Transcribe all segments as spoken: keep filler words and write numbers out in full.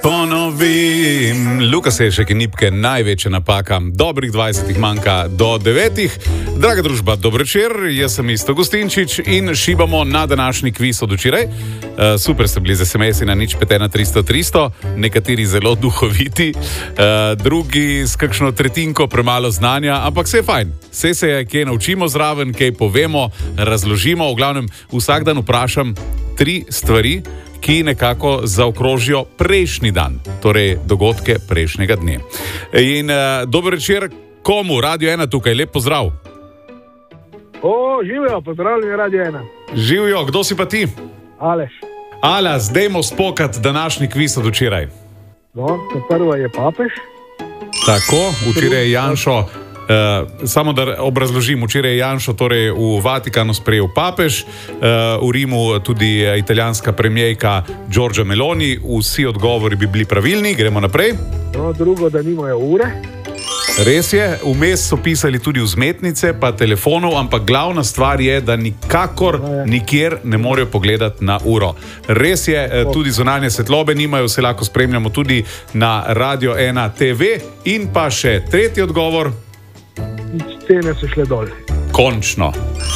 ponovim. Luka Sešek in Nipke, največja napaka. Dobrih dvajset manjka do devetih. Draga družba, dober večer, jaz sem Isto Gustinčič in šibamo na današnji kviz od včeraj. Uh, super ste bili z es em esi na nič pet ena tristo tristo, nekateri zelo duhoviti, uh, drugi s kakšno tretjinko premalo znanja, ampak vse je fajn. Vse se je, kaj naučimo zraven, kaj povemo, razložimo. V glavnem, vsak dan vprašam tri stvari, ki nekako zaokrožijo prejšnji dan, torej dogodke prejšnjega dne. In uh, dober večer komu? Radio ena tukaj, lep pozdrav. O, živijo, pozdravljeni Radio ena. Živijo, kdo si pa ti? Aleš. Aleš, dajmo spokat današnji kviz od včeraj. No, prvo je papež. Tako, včeraj je Janšo, Uh, samo da obrazložim, včeraj je Janšo torej v Vatikanu sprejel papež, uh, v Rimu tudi italijanska premijejka Giorgia Meloni, vsi odgovori bi bili pravilni, gremo naprej. No, drugo, da nimajo ure. Res je, vmes so pisali tudi vzmetnice, pa telefonov, ampak glavna stvar je, da nikakor nikjer ne morejo pogledati na uro. Res je, tudi zunanje svetlobe nimajo, vse lahko spremljamo tudi na Radio ena te ve. In pa še tretji odgovor. Cene so šle dol. Končno.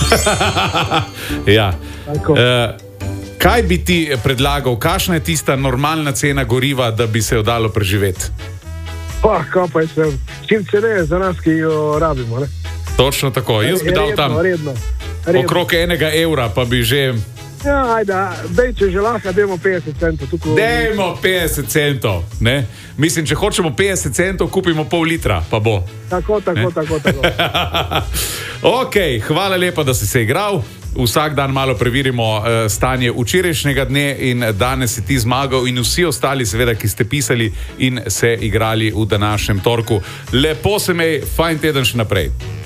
Ja. E, kaj bi ti predlagal, kakšna je tista normalna cena goriva, da bi se jo dalo preživeti? Pa, kaj pa je, čim ceneje za nas, ki jo rabimo, ne? Točno tako, jaz bi dal tam redno, redno. okrog enega evra, pa bi že... Ja, ajde, dej, če že lahko, dajmo petdeset centov. Tukaj... Dajmo petdeset centov, ne? Mislim, če hočemo petdeset centov, kupimo pol litra, pa bo. Tako, tako, tako, tako. Ok, hvala lepa, da si se igral. Vsak dan malo preverimo uh, stanje včerajšnjega dne in danes si ti zmagal in vsi ostali seveda, ki ste pisali in se igrali v današnjem torku. Lepo se mej, fajn teden še naprej.